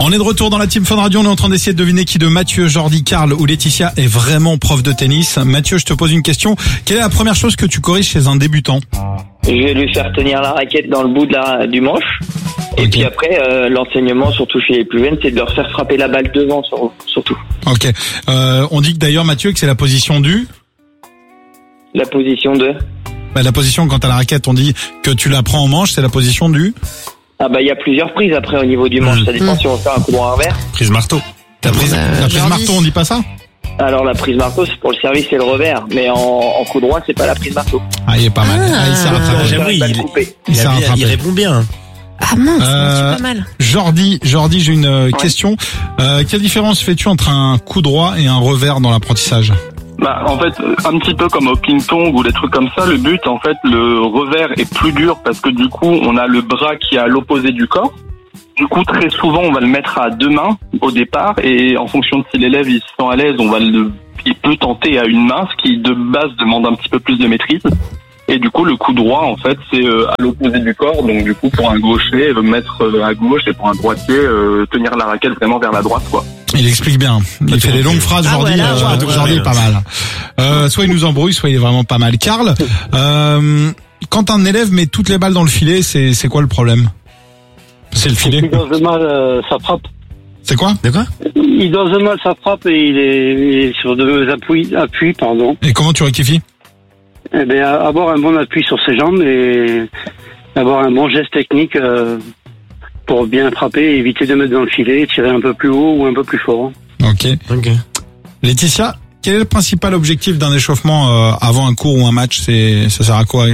On est de retour dans la Team Fun Radio, on est en train d'essayer de deviner qui de Mathieu, Jordi, Karl ou Laetitia est vraiment prof de tennis. Mathieu, je te pose une question. Quelle est la première chose que tu corriges chez un débutant? Je vais lui faire tenir la raquette dans le bout du manche. Et puis après, l'enseignement, surtout chez les plus jeunes, c'est de leur faire frapper la balle devant, surtout. Ok. On dit que d'ailleurs, Mathieu, que c'est la position du... La position de... la position quand t'as la raquette, on dit que tu la prends en manche, c'est la position du... Ah bah il y a plusieurs prises après au niveau du manche, ça dépend si on fait un coup droit revers. Prise marteau. La prise marteau, on dit pas ça? Alors la prise marteau c'est pour le service et le revers, mais en coup droit c'est pas la prise marteau. Ah il est pas mal. Il s'est rattrapé. J'avoue, il répond bien. Ah mince, c'est pas mal. Jordi, j'ai une question. Quelle différence fais-tu entre un coup droit et un revers dans l'apprentissage? En fait, un petit peu comme au ping-pong ou des trucs comme ça, le but, en fait, le revers est plus dur parce que du coup, on a le bras qui est à l'opposé du corps. Du coup, très souvent, on va le mettre à deux mains au départ et en fonction de si l'élève il se sent à l'aise, il peut tenter à une main, ce qui de base demande un petit peu plus de maîtrise. Et du coup, le coup droit, en fait, c'est à l'opposé du corps. Donc, du coup, pour un gaucher, mettre à gauche et pour un droitier, tenir la raquette vraiment vers la droite, quoi. Il explique bien. Il fait des longues phrases, Jordi. Jordi est pas mal. Soit il nous embrouille, soit il est vraiment pas mal. Karl, quand un élève met toutes les balles dans le filet, c'est quoi le problème? C'est le filet. Il dose mal sa frappe. C'est quoi? De quoi? Il dose mal sa frappe et il est sur de mauvais appuis, pardon. Et comment tu rectifies? Eh bien, avoir un bon appui sur ses jambes et avoir un bon geste technique pour bien frapper et éviter de mettre dans le filet, tirer un peu plus haut ou un peu plus fort. Ok. Laetitia, quel est le principal objectif d'un échauffement avant un cours ou un match? Ça sert à quoi?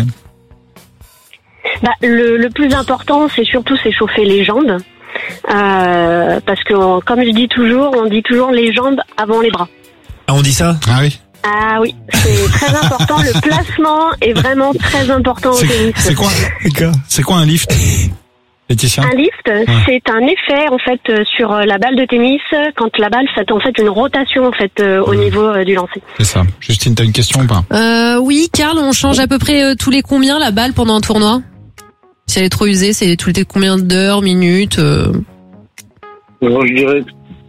Le plus important, c'est surtout s'échauffer les jambes. Parce que, comme je dis toujours, on dit toujours les jambes avant les bras. Ah, on dit ça? Ah oui. Ah oui, c'est très important. Le placement est vraiment très important au tennis. C'est quoi un lift, Laetitia? Un lift, c'est un effet en fait sur la balle de tennis quand la balle fait en fait une rotation en fait au niveau du lancer. C'est ça. Justine, t'as une question ou pas? Oui, Karl, on change à peu près tous les combien la balle pendant un tournoi? Si elle est trop usée, c'est tous les combien d'heures, minutes? Je dirais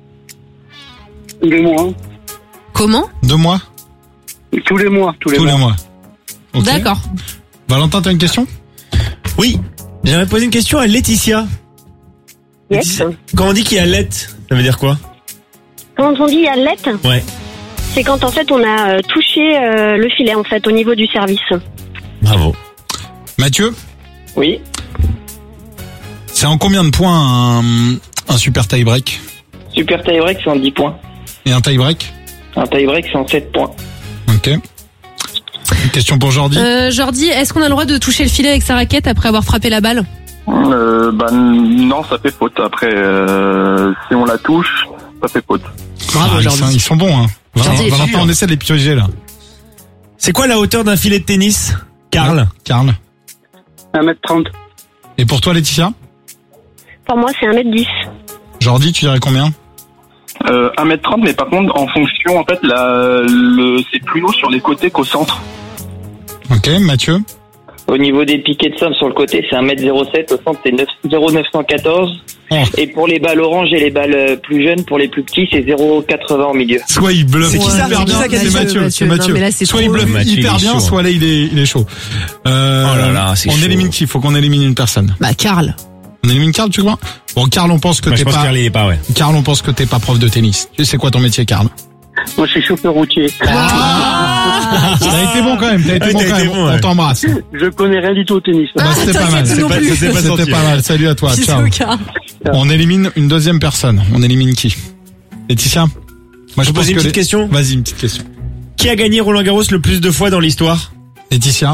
2 mois. Comment? 2 mois? Tous les mois. Tous les mois. Okay. D'accord. Valentin, t'as une question? Oui. J'aimerais poser une question à Laetitia. Yes. Quand on dit qu'il y a lette, ça veut dire quoi? Quand on dit à l'aide, ouais. C'est quand en fait on a touché le filet en fait au niveau du service. Bravo. Mathieu? Oui. C'est en combien de points un super tie-break? Super tie-break c'est en 10 points. Et un tie-break? Un tie-break c'est en 7 points. Ok. Une question pour Jordi. Jordi, est-ce qu'on a le droit de toucher le filet avec sa raquette après avoir frappé la balle? Non, ça fait faute. Après, si on la touche, ça fait faute. Bravo, Jordi. Ils sont bons, hein. Valentin, on essaie de les piéger, là. C'est quoi la hauteur d'un filet de tennis, Karl? 1m30. Et pour toi, Laetitia? Pour moi, c'est 1m10. Jordi, tu dirais combien? 1m30, mais par contre, en fonction, en fait, c'est plus haut sur les côtés qu'au centre. Ok, Mathieu? Au niveau des piquets de somme sur le côté, c'est 1m07. Au centre, c'est 0,914. Oh. Et pour les balles oranges et les balles plus jeunes, pour les plus petits, c'est 0,80 au milieu. Soit il bluffe hyper bien, c'est Mathieu. Non, mais là, c'est soit trop... il bluffe hyper bien, chaud. soit là il est chaud. Oh là là, c'est on chaud. élimine qui? Faut qu'on élimine une personne. Karl. On élimine Karl, tu vois? Bon, Karl, on pense que je pense Karl, il est pas, ouais. Karl, on pense que t'es pas prof de tennis. Tu sais quoi ton métier, Karl? Moi, je suis chauffeur routier. T'as été bon quand même, bon, on t'embrasse. Je connais rien du tout au tennis. C'était pas mal. C'était pas mal. Salut à toi. Ciao. On élimine une deuxième personne. On élimine qui? Laetitia? Moi, je pose une petite question. Vas-y, une petite question. Qui a gagné Roland Garros le plus de fois dans l'histoire? Laetitia?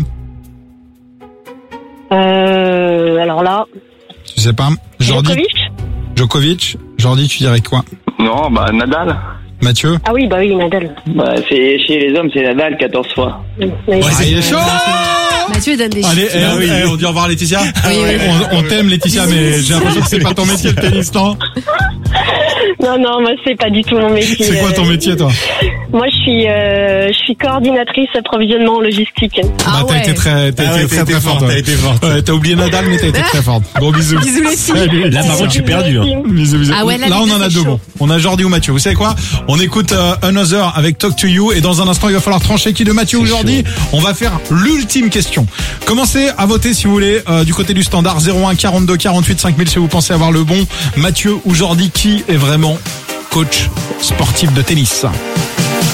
Alors là. Tu sais pas? Jordi? Djokovic? Jordi, tu dirais quoi? Non, Nadal. Mathieu? Ah oui, Nadal. C'est chez les hommes, c'est Nadal 14 fois. Il est chaud! Mathieu donne des Allez, on dit au revoir, Laetitia. Oui. On t'aime, Laetitia, mais j'ai l'impression que c'est pas ton métier, le tennis, non? Non, moi c'est pas du tout mon métier. C'est quoi ton métier, toi? Moi je suis coordinatrice approvisionnement logistique. T'as été très forte. T'as été forte. Ouais, t'as oublié Nadal, mais t'as été très forte. Bon, bisous. Bisous les filles. Salut. Là, par contre, je suis perdu. Hein. Bisous. Ah ouais, là, on en a deux bons. On a Jordi ou Mathieu. Vous savez quoi? On écoute Another avec Talk to You, et dans un instant, il va falloir trancher qui de Mathieu ou Jordi. On va faire l'ultime question. Commencez à voter si vous voulez du côté du standard 01 42 48 5000 si vous pensez avoir le bon. Mathieu ou Jordi, qui est vraiment coach sportif de tennis?